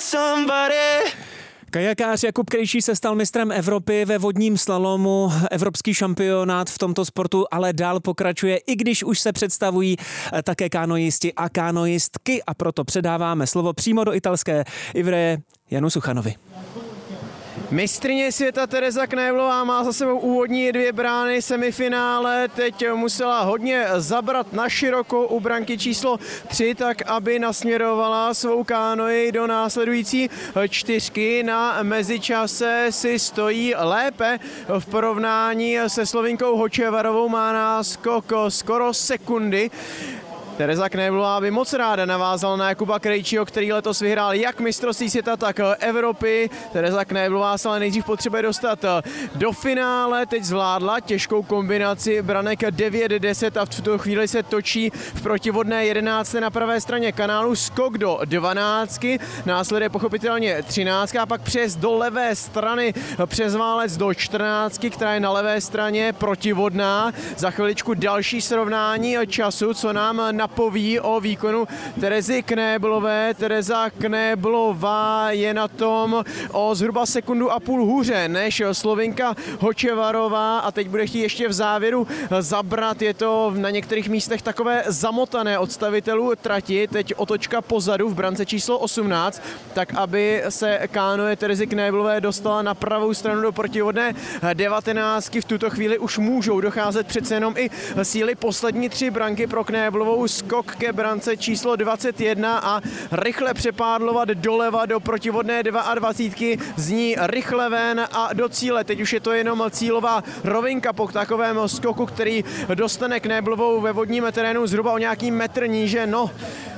Kajakář Jakub Krejčí se stal mistrem Evropy ve vodním slalomu. Evropský šampionát v tomto sportu ale dál pokračuje, i když už se představují také kanoisti a kanoistky, a proto předáváme slovo přímo do italské Ivreje Janu Suchanovi. Mistryně světa Tereza Knéblová má za sebou úvodní 2 brány semifinále, teď musela hodně zabrat na široko u branky číslo 3, tak aby nasměrovala svou kánoi do následující 4. Na mezičase si stojí lépe v porovnání se Slovinkou Hočevarovou, má náskok skoro sekundy. Tereza Knéblová by moc ráda navázala na Jakuba Krejčího, který letos vyhrál jak mistrovství světa, tak Evropy. Tereza Knéblová se ale nejdřív potřebuje dostat do finále. Teď zvládla těžkou kombinaci branek 9-10 a v tuto chvíli se točí v protivodné 11. na pravé straně kanálu. Skok do 12. Následuje pochopitelně 13. a pak přes do levé strany přes válec do 14, která je na levé straně protivodná. Za chviličku další srovnání času, co nám napoví o výkonu Terezy Knéblové. Tereza Knéblová je na tom o zhruba 1,5 sekundy hůře než Slovinka Hočevarová a teď bude chtít ještě v závěru zabrat. Je to na některých místech takové zamotané od stavitelů trati. Teď otočka pozadu v brance číslo 18, tak aby se kánoe Terezy Knéblové dostala na pravou stranu do protivodné 19. V tuto chvíli už můžou docházet přece jenom i síly poslední 3 branky pro Knéblovou. Skok ke brance číslo 21 a rychle přepádlovat doleva do protivodné 22. Z ní rychle ven a do cíle. Teď už je to jenom cílová rovinka po takovém skoku, který dostane Knéblovou ve vodním terénu zhruba o nějaký metr níže. No,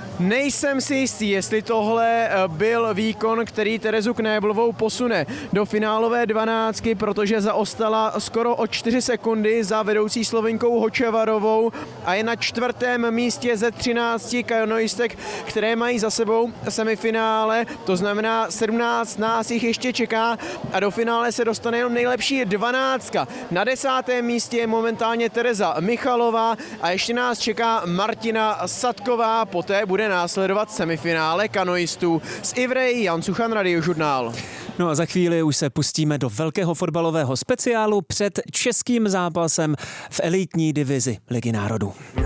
nejsem si jistý, jestli tohle byl výkon, který Terezu Knéblovou posune do finálové 12, protože zaostala skoro o 4 sekundy za vedoucí Slovinkou Hočevarovou a je na 4. místě ze 13 kanoistek, které mají za sebou semifinále. To znamená 17 nás jich ještě čeká a do finále se dostane jenom nejlepší 12. Na 10. místě je momentálně Tereza Michalová a ještě nás čeká Martina Sadková, poté bude následovat semifinále kanoistů. Z Ivrej Jan Suchan, Radiožurnál. No a za chvíli už se pustíme do velkého fotbalového speciálu před českým zápasem v elitní divizi Ligy národů.